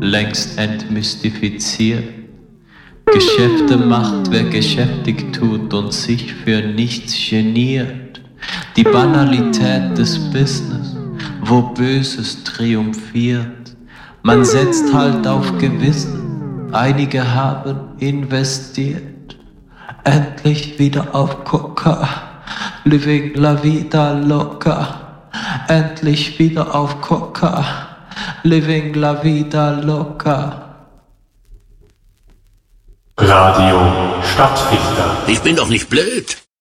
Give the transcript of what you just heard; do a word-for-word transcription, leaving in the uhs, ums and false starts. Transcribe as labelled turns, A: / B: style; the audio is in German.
A: längst entmystifiziert. Geschäfte macht, wer geschäftig tut und sich für nichts geniert. Die Banalität des Business, wo Böses triumphiert. Man setzt halt auf Gewissen, einige haben investiert. Endlich wieder auf Coca, living la vida loca. Endlich wieder auf Coca, living la vida loca.
B: Radio Stadtfilter.
C: Ich bin doch nicht blöd.